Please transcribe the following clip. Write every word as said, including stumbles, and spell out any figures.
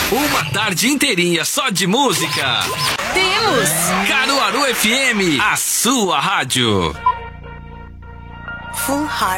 Uma tarde inteirinha só de música. Temos Caruaru F M, a sua rádio. Full Heart